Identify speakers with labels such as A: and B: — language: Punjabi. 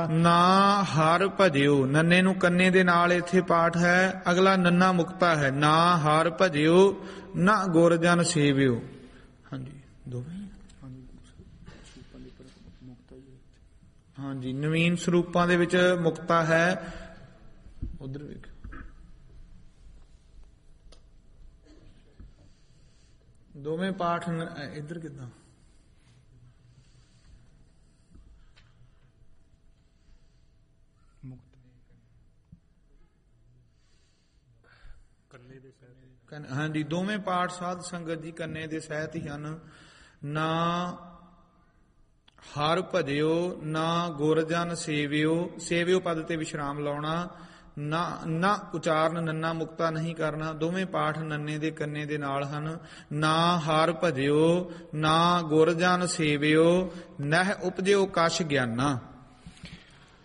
A: ਨਾ ਹਰ ਭਜਿਓ, ਨੰਨੇ ਨੂੰ ਕੰਨੇ ਦੇ ਨਾਲ ਇੱਥੇ ਪਾਠ ਹੈ। ਅਗਲਾ ਨੰਨਾ ਮੁਕਤਾ ਹੈ। ਨਾ ਹਰ ਭਜਿਓ ਨਾ ਗੁਰ ਜਨ ਸੇਵਿਓ। ਹਾਂਜੀ ਦੋਵੇਂ ਹਾਂਜੀ ਨਵੀਨ ਸਰੂਪਾਂ ਦੇ ਵਿੱਚ ਮੁਕਤਾ ਹੈ। ਉਧਰ ਵੇਖ ਦੋਵੇਂ ਪਾਠ ਇੱਧਰ ਕਿੱਦਾਂ ਹਾਂਜੀ ਦੋਵੇਂ ਪਾਠ ਸਾਧ ਸੰਗਤ ਜੀ ਕੰਨੇ ਦੇ ਸਹਿਤ ਹੀ ਹਨ। ਨਾ ਹਰ ਭਜਿਓ ਨਾ ਗੁਰ ਜਨ ਸੇਵਿਓ। ਸੇਵਿਓ ਪਦ ਤੇ ਵਿਸ਼ਰਾਮ ਲਾਉਣਾ। ਨਾ ਉਚਾਰਨ ਨੰਨਾ ਮੁਕਤਾ ਨਹੀਂ ਕਰਨਾ। ਦੋਵੇਂ ਪਾਠ ਨੰਨੇ ਦੇ ਕੰਨੇ ਦੇ ਨਾਲ ਹਨ। ਨਾ ਹਰ ਭਜਿਓ ਨਾ ਗੁਰ ਜਨ ਸੇਵਿਓ। ਨਹਿ ਉਪਜਿਓ ਕਛ ਗਿਆਨਾ।